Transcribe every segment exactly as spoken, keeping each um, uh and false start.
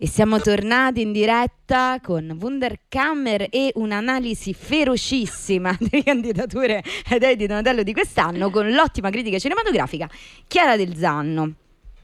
E siamo tornati in diretta con Wunderkammer e un'analisi ferocissima delle candidature ai Dei di Donatello di quest'anno, con l'ottima critica cinematografica Chiara Del Zanno.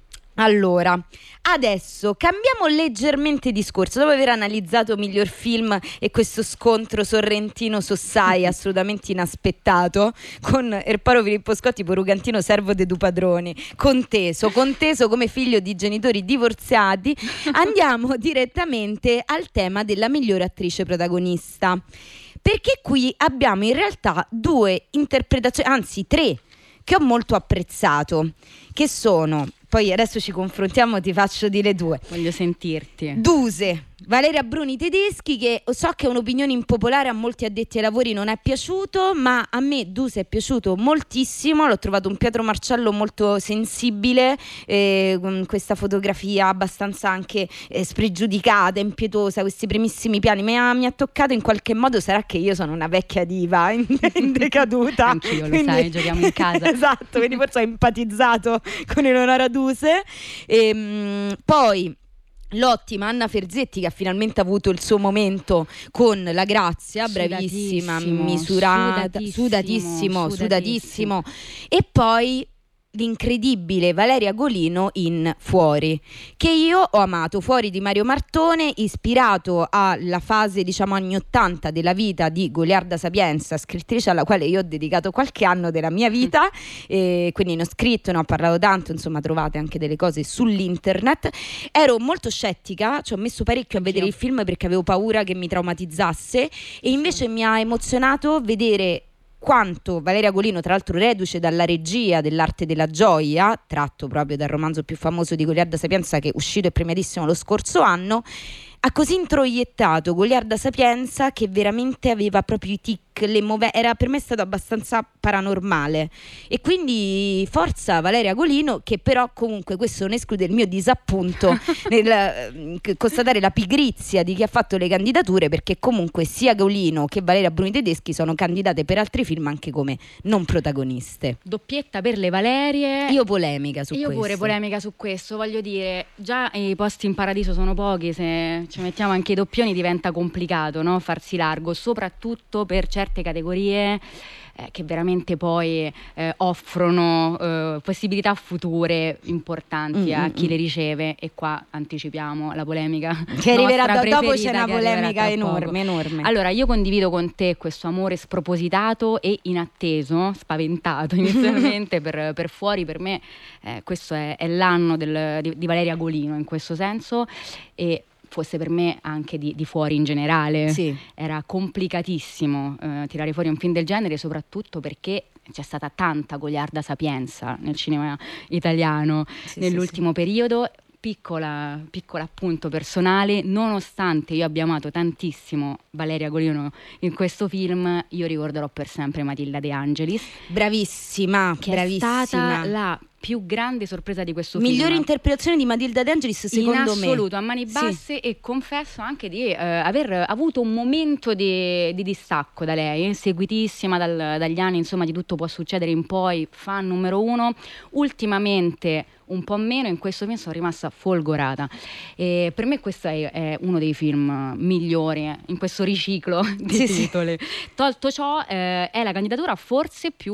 Allora, adesso cambiamo leggermente discorso. Dopo aver analizzato miglior film e questo scontro sorrentino-sossai assolutamente inaspettato con Erparo Filippo Scotti, Porugantino servo de du padroni, conteso, conteso come figlio di genitori divorziati, andiamo direttamente al tema della migliore attrice protagonista, perché qui abbiamo in realtà due interpretazioni, anzi tre, che ho molto apprezzato, che sono... Poi adesso ci confrontiamo, ti faccio dire due. Voglio sentirti. Duse, Valeria Bruni Tedeschi, che so che è un'opinione impopolare, a molti addetti ai lavori non è piaciuto, ma a me Duse è piaciuto moltissimo. L'ho trovato un Pietro Marcello molto sensibile, eh, con questa fotografia abbastanza anche eh, spregiudicata, impietosa, questi primissimi piani. Mi ha, mi ha toccato in qualche modo. Sarà che io sono una vecchia diva in, in decaduta. Anch'io, lo quindi, sai, giochiamo in casa. Esatto, quindi forse ho empatizzato con Eleonora Duse. E, mh, poi l'ottima Anna Ferzetti, che ha finalmente avuto il suo momento con La Grazia, bravissima, misurata, sudatissimo, sudatissimo, sudatissimo. E poi l'incredibile Valeria Golino in Fuori, che io ho amato. Fuori di Mario Martone, ispirato alla fase, diciamo, anni ottanta della vita di Goliarda Sapienza, scrittrice alla quale io ho dedicato qualche anno della mia vita, e quindi ne ho scritto, ne ho parlato tanto, insomma trovate anche delle cose sull'internet. Ero molto scettica, ci ho messo parecchio a vedere il film perché avevo paura che mi traumatizzasse, e invece mi ha emozionato vedere quanto Valeria Golino, tra l'altro reduce dalla regia dell'Arte della Gioia, tratto proprio dal romanzo più famoso di Goliarda Sapienza, che è uscito e premiatissimo lo scorso anno, ha così introiettato Goliarda Sapienza che veramente aveva proprio i tic, le move- era per me stato abbastanza paranormale. E quindi forza Valeria Golino, che però comunque questo non esclude il mio disappunto nel eh, constatare la pigrizia di chi ha fatto le candidature, perché comunque sia Golino che Valeria Bruni Tedeschi sono candidate per altri film anche come non protagoniste. Doppietta per le Valerie. Io polemica su Io questo. pure polemica su questo, voglio dire, già i posti in paradiso sono pochi, se ci mettiamo anche i doppioni diventa complicato, no? Farsi largo, soprattutto per certe categorie eh, che veramente poi eh, offrono eh, possibilità future importanti Mm-hmm. a chi le riceve. E qua anticipiamo la polemica che arriverà do- dopo, c'è una che polemica enorme, enorme. Allora, io condivido con te questo amore spropositato e inatteso, spaventato inizialmente per, per Fuori. Per me eh, questo è, è l'anno del, di, di Valeria Golino in questo senso, e fosse per me anche di, di Fuori in generale. Sì. Era complicatissimo eh, tirare fuori un film del genere, soprattutto perché c'è stata tanta goliarda sapienza nel cinema italiano sì, nell'ultimo sì, sì. periodo. Piccola, piccola appunto personale, nonostante io abbia amato tantissimo Valeria Golino in questo film, io ricorderò per sempre Matilda De Angelis, bravissima, che bravissima. è stata la più grande sorpresa di questo migliore film. Migliore interpretazione di Matilda De Angelis secondo me. In assoluto, a mani basse, sì. E confesso anche di eh, aver avuto un momento di, di distacco da lei, seguitissima dal, dagli anni, insomma, di Tutto può succedere in poi, fan numero uno. Ultimamente un po' meno, in questo film sono rimasta folgorata, e per me questo è, è uno dei film migliori in questo riciclo di sì, titoli. Sì. Tolto ciò, eh, è la candidatura forse più,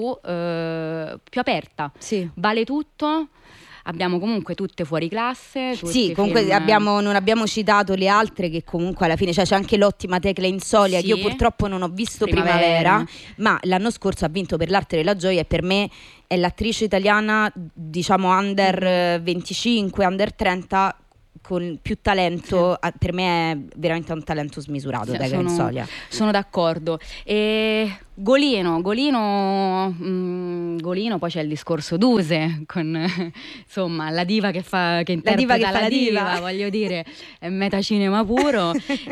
eh, più aperta, sì. Vale tutto. Abbiamo comunque tutte fuori classe. Sì, comunque film... abbiamo, non abbiamo citato le altre che comunque alla fine, cioè c'è anche l'ottima Tecla Insolia, sì. Che io purtroppo non ho visto Primavera. Primavera, ma l'anno scorso ha vinto per l'Arte della Gioia, e per me è l'attrice italiana, diciamo under venticinque, under trenta con più talento, sì. Per me è veramente un talento smisurato, sì, Tecla Insolia. Sono d'accordo. E Golino, Golino, mh, Golino, poi c'è il discorso Duse con insomma la diva che fa che interpreta la diva, che la, fa la diva, diva, voglio dire, è metacinema puro.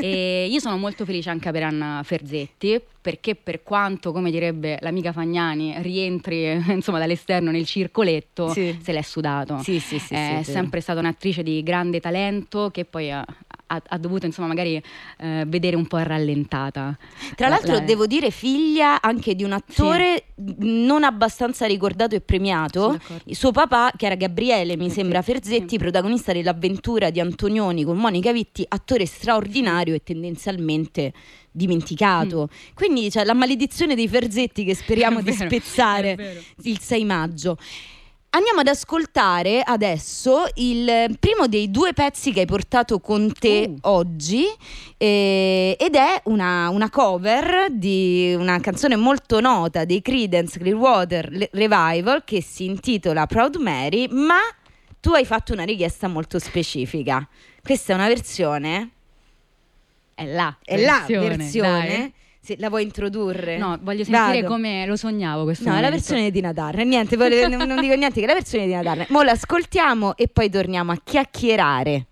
E io sono molto felice anche per Anna Ferzetti, perché per quanto, come direbbe l'amica Fagnani, rientri insomma dall'esterno nel circoletto, sì. Se l'è sudato. Sì, sì, sì, è sì, sempre sì. stata un'attrice di grande talento che poi ha ha, ha dovuto insomma magari eh, vedere un po' rallentata. Tra l'altro la... devo dire figlia anche di un attore sì. non abbastanza ricordato e premiato, il suo papà che era Gabriele mi sì, sembra Ferzetti, sì. protagonista dell'avventura di Antonioni con Monica Vitti, attore straordinario e tendenzialmente dimenticato. Mm. Quindi c'è la maledizione dei Ferzetti che speriamo di vero, spezzare il sei maggio. Andiamo ad ascoltare adesso il primo dei due pezzi che hai portato con te uh. oggi eh, ed è una, una cover di una canzone molto nota dei Creedence Clearwater Revival che si intitola Proud Mary, ma tu hai fatto una richiesta molto specifica. Questa è una versione? È la è versione, la versione. Sì, la vuoi introdurre? No, voglio sentire Vado. come lo sognavo questo No, momento. è la versione di Tina Turner. Niente, volevo, non, non dico niente che è la versione di Tina Turner. Mo l'ascoltiamo e poi torniamo a chiacchierare.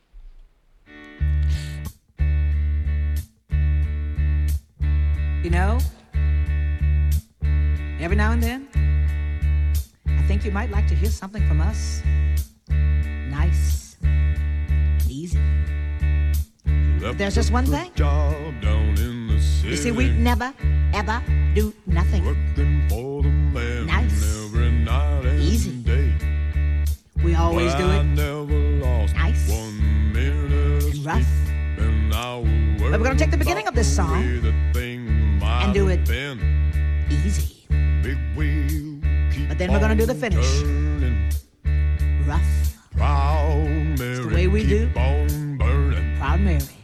You know, every now and then I think you might like to hear something from us. Nice, easy. But there's just one thing. You see, we never, ever do nothing nice, easy. We always do it nice and rough. But we're going to take the beginning of this song and do it easy. But then we're going to do the finish rough. It's the way we do Proud Mary.